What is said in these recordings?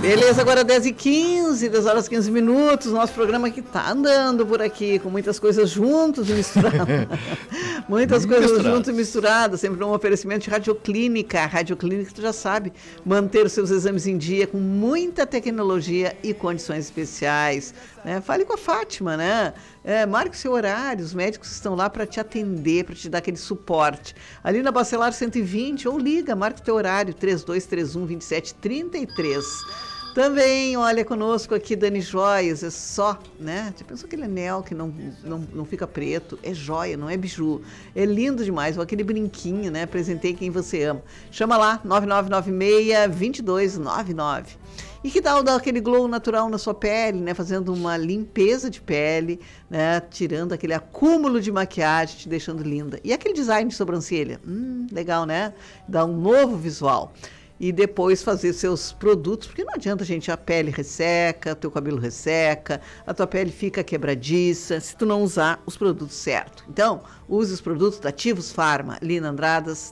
Beleza, agora 10h15, 10 horas e 15 minutos. Nosso programa que tá andando por aqui, com muitas coisas juntos e misturadas. Muitas coisas juntas e misturadas, sempre um oferecimento de Radioclínica. A Radioclínica, tu já sabe, manter os seus exames em dia com muita tecnologia e condições especiais. Né? Fale com a Fátima, né? Marque o seu horário, os médicos estão lá para te atender, para te dar aquele suporte. Ali na Bacelar 120, ou liga, marque o teu horário, 3231-2733. Também, olha, conosco aqui, Dani Joias, é só, né? Já pensou aquele anel que não fica preto? É joia, não é biju. É lindo demais, ou aquele brinquinho, né? Presentei quem você ama. Chama lá, 9996-2299. E que tal dar aquele glow natural na sua pele, né? Fazendo uma limpeza de pele, né? Tirando aquele acúmulo de maquiagem, te deixando linda. E aquele design de sobrancelha? Legal, né? Dá um novo visual. E depois fazer seus produtos, porque não adianta, gente, a pele resseca, teu cabelo resseca, a tua pele fica quebradiça, se tu não usar os produtos certos. Então, use os produtos da Ativos Farma, Lina Andradas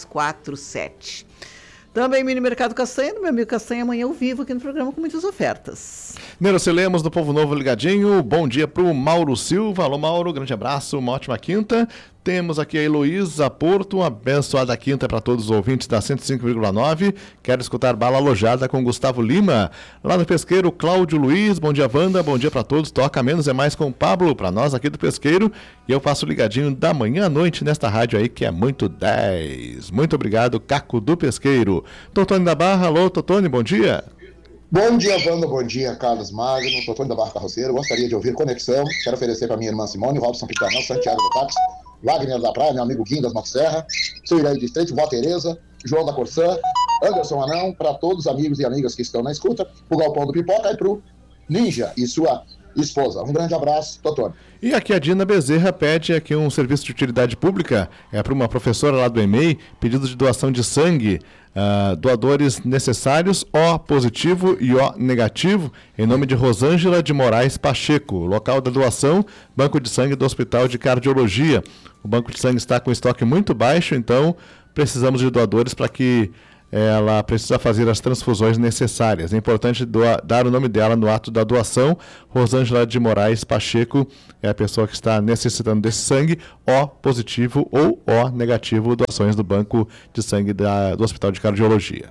247. Também Mini Mercado Castanha, no meu amigo Castanha, amanhã eu vivo aqui no programa com muitas ofertas. Neuroci Lemos do Povo Novo ligadinho, bom dia pro Mauro Silva. Alô Mauro, grande abraço, uma ótima quinta. Temos aqui a Heloísa Porto, uma abençoada quinta para todos os ouvintes da 105,9. Quero escutar Bala Alojada com Gustavo Lima. Lá no Pesqueiro, Cláudio Luiz, bom dia Wanda, bom dia para todos. Toca Menos é Mais com o Pablo, para nós aqui do Pesqueiro. E eu passo ligadinho da manhã à noite nesta rádio aí que é muito 10. Muito obrigado, Caco do Pesqueiro. Totônio da Barra, alô Totônio, bom dia. Bom dia, Wanda, bom dia, Carlos Magno, Totônio da Barra Carroceiro. Gostaria de ouvir Conexão. Quero oferecer para minha irmã Simone, Robson Picanel, Santiago do Táxi, Wagner da Praia, meu amigo Guim das Motosserra, seu Iraí de Estreito, Vó Tereza, João da Corsã, Anderson Anão, para todos os amigos e amigas que estão na escuta, o Galpão do Pipoca e pro Ninja e sua esposa. Um grande abraço, Totônio. E aqui a Dina Bezerra pede aqui um serviço de utilidade pública, para uma professora lá do EMEI, pedido de doação de sangue, doadores necessários, O positivo e O negativo, em nome de Rosângela de Moraes Pacheco. Local da doação, Banco de Sangue do Hospital de Cardiologia. O Banco de Sangue está com estoque muito baixo, então precisamos de doadores para que ela precisa fazer as transfusões necessárias. É importante dar o nome dela no ato da doação. Rosângela de Moraes Pacheco é a pessoa que está necessitando desse sangue, O positivo ou O negativo, doações do Banco de Sangue do Hospital de Cardiologia.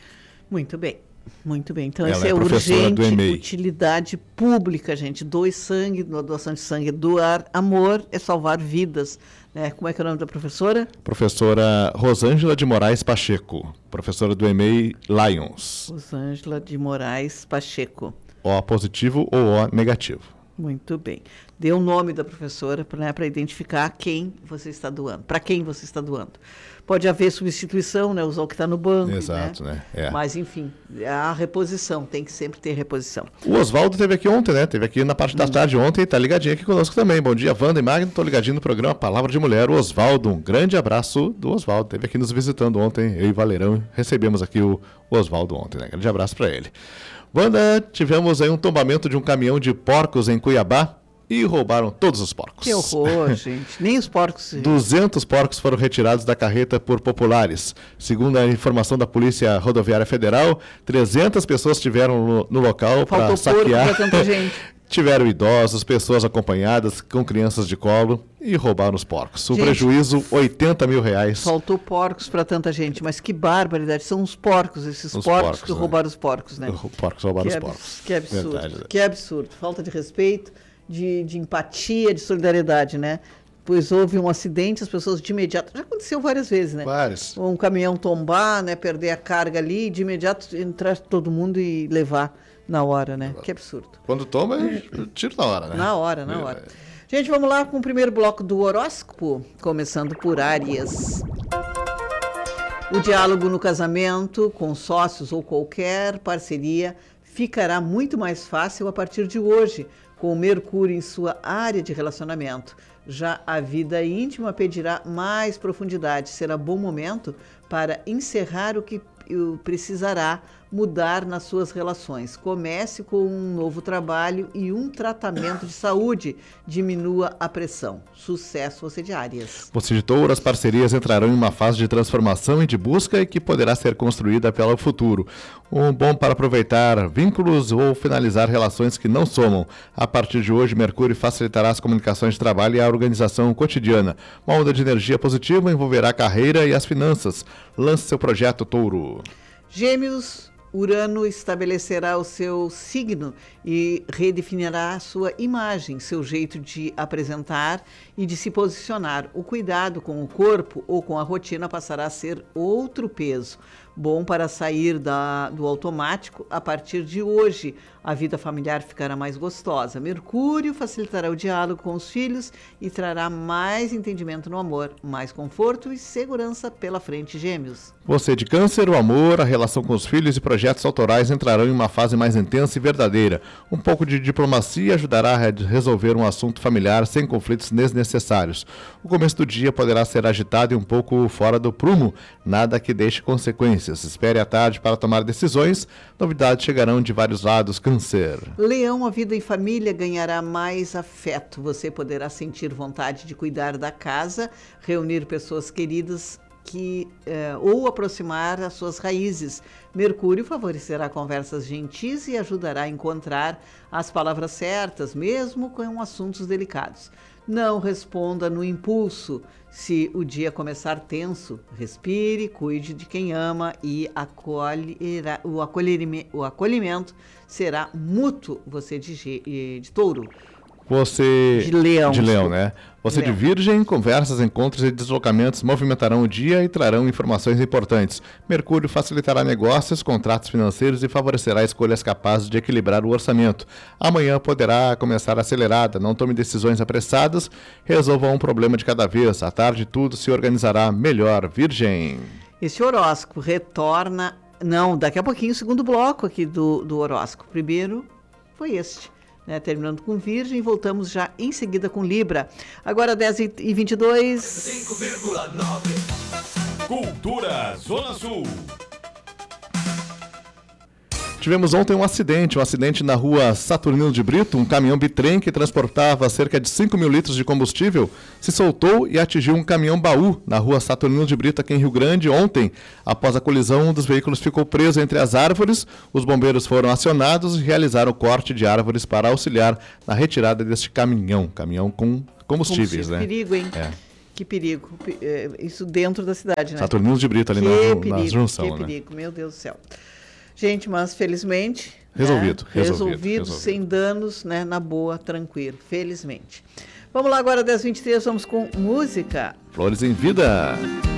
Muito bem. Muito bem, então ela esse é urgente, utilidade pública, gente. Doe sangue, doação de sangue, doar amor é salvar vidas. Né? Como é que é o nome da professora? Professora Rosângela de Moraes Pacheco, professora do EMEI Lions. Rosângela de Moraes Pacheco. O positivo ou O negativo. Muito bem. Dê o nome da professora para identificar quem você está doando, para quem você está doando. Pode haver substituição, né? Usar o que está no banco. Exato, né? Mas, enfim, a reposição, tem que sempre ter reposição. O Oswaldo esteve aqui ontem, né? Esteve aqui na parte da tarde ontem e está ligadinho aqui conosco também. Bom dia, Wanda e Magno. Estou ligadinho no programa Palavra de Mulher. O Oswaldo, um grande abraço do Oswaldo. Esteve aqui nos visitando ontem, eu e Valerão. Recebemos aqui o Oswaldo ontem, né? Grande abraço para ele. Wanda, tivemos aí um tombamento de um caminhão de porcos em Cuiabá. E roubaram todos os porcos. Que horror, gente. Nem os porcos. 200 porcos foram retirados da carreta por populares. Segundo a informação da Polícia Rodoviária Federal, 300 pessoas estiveram no local para saquear. Faltou tanta gente. Tiveram idosos, pessoas acompanhadas com crianças de colo e roubaram os porcos. O prejuízo, R$80 mil. Faltou porcos para tanta gente, mas que barbaridade. São os porcos, esses porcos que roubaram os porcos, né? Os porcos roubaram os porcos. Que absurdo. Verdade, né? Que absurdo. Falta de respeito. De empatia, de solidariedade, né? Pois houve um acidente, as pessoas de imediato... Já aconteceu várias vezes, né? Vários. Um caminhão tombar, né? Perder a carga ali, de imediato entrar todo mundo e levar na hora, né? Que absurdo. Quando toma, tiro na hora, né? Na hora. Gente, vamos lá com o primeiro bloco do horóscopo, começando por Áries. O diálogo no casamento, com sócios ou qualquer parceria, ficará muito mais fácil a partir de hoje, com o Mercúrio em sua área de relacionamento. Já a vida íntima pedirá mais profundidade. Será bom momento para encerrar o que precisará mudar nas suas relações. Comece com um novo trabalho e um tratamento de saúde. Diminua a pressão. Sucesso, você de Áries. Você de Touro, as parcerias entrarão em uma fase de transformação e de busca e que poderá ser construída pelo futuro. Um bom para aproveitar vínculos ou finalizar relações que não somam. A partir de hoje, Mercúrio facilitará as comunicações de trabalho e a organização cotidiana. Uma onda de energia positiva envolverá a carreira e as finanças. Lance seu projeto, Touro. Gêmeos, Urano estabelecerá o seu signo e redefinirá a sua imagem, seu jeito de apresentar e de se posicionar. O cuidado com o corpo ou com a rotina passará a ser outro peso. Bom para sair do automático a partir de hoje. A vida familiar ficará mais gostosa. Mercúrio facilitará o diálogo com os filhos e trará mais entendimento no amor, mais conforto e segurança pela frente, Gêmeos. Você de Câncer, o amor, a relação com os filhos e projetos autorais entrarão em uma fase mais intensa e verdadeira. Um pouco de diplomacia ajudará a resolver um assunto familiar sem conflitos desnecessários. O começo do dia poderá ser agitado e um pouco fora do prumo, nada que deixe consequências. Espere à tarde para tomar decisões. Novidades chegarão de vários lados, Câncer. Leão, a vida em família ganhará mais afeto. Você poderá sentir vontade de cuidar da casa, reunir pessoas queridas ou aproximar as suas raízes. Mercúrio favorecerá conversas gentis e ajudará a encontrar as palavras certas, mesmo com assuntos delicados. Não responda no impulso. Se o dia começar tenso, respire, cuide de quem ama e o acolhimento será mútuo. Você de Touro. Você de Leão, né? Você de Virgem, conversas, encontros e deslocamentos movimentarão o dia e trarão informações importantes. Mercúrio facilitará negócios, contratos financeiros e favorecerá escolhas capazes de equilibrar o orçamento. Amanhã poderá começar acelerada, não tome decisões apressadas, resolva um problema de cada vez. À tarde tudo se organizará melhor, Virgem. Esse horóscopo retorna... Não, daqui a pouquinho o segundo bloco aqui do horóscopo. Primeiro foi este. Terminando com Virgem, voltamos já em seguida com Libra. Agora 10h22. 5,9. Cultura Zona Sul. Tivemos ontem um acidente na rua Saturnino de Brito. Um caminhão bitrem que transportava cerca de 5 mil litros de combustível se soltou e atingiu um caminhão baú na rua Saturnino de Brito, aqui em Rio Grande, ontem. Após a colisão, um dos veículos ficou preso entre as árvores. Os bombeiros foram acionados e realizaram o corte de árvores para auxiliar na retirada deste caminhão com combustíveis, né? Que perigo, hein? Que perigo. Isso dentro da cidade, né? Saturnino de Brito, ali na junção, que perigo, meu Deus do céu. Gente, mas felizmente... Resolvido. Sem danos, né? Na boa, tranquilo, felizmente. Vamos lá agora, 10h23, vamos com música. Flores em Vida.